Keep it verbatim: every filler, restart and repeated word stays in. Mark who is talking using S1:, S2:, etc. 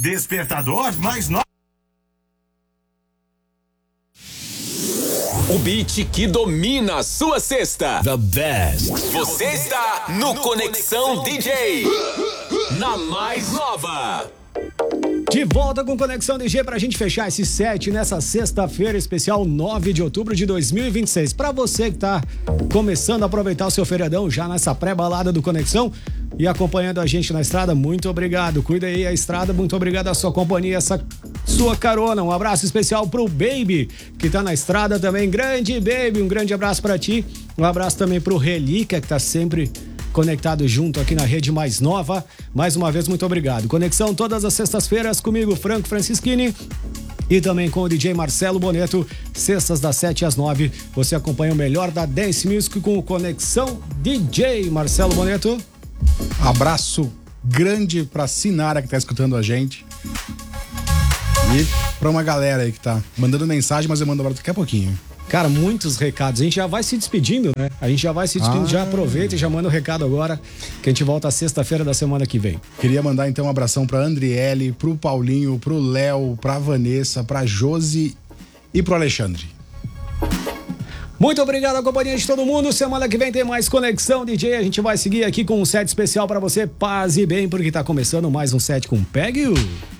S1: Despertador mais no...
S2: O beat que domina a sua sexta.
S3: The best.
S2: Você está no Conexão D J. Na mais nova.
S4: De volta com Conexão D J pra gente fechar esse set nessa sexta-feira especial nove de outubro de dois mil e vinte e seis. Pra você que tá começando a aproveitar o seu feriadão já nessa pré-balada do Conexão e acompanhando a gente na estrada, muito obrigado. Cuida aí a estrada, muito obrigado a sua companhia, essa sua carona. Um abraço especial pro Baby, que tá na estrada também. Grande Baby, um grande abraço pra ti. Um abraço também pro Relíquia, que tá sempre conectado junto aqui na rede mais nova. Mais uma vez, muito obrigado. Conexão todas as sextas-feiras comigo, Franco Francischini, e também com o D J Marcelo Boneto, sextas das sete às nove. Você acompanha o melhor da Dance Music com o Conexão D J. Marcelo Boneto.
S5: Abraço grande pra Sinara que tá escutando a gente. E pra uma galera aí que tá mandando mensagem, mas eu mando agora daqui a pouquinho.
S4: Cara, muitos recados. A gente já vai se despedindo, né? A gente já vai se despedindo, ah. já aproveita e já manda o recado agora, que a gente volta sexta-feira da semana que vem.
S5: Queria mandar então um abração pra Andriele, pro Paulinho, pro Léo, pra Vanessa, pra Josi e pro Alexandre.
S4: Muito obrigado à companhia de todo mundo. Semana que vem tem mais Conexão D J. A gente vai seguir aqui com um set especial pra você. Paz e bem, porque tá começando mais um set com Pegue-o.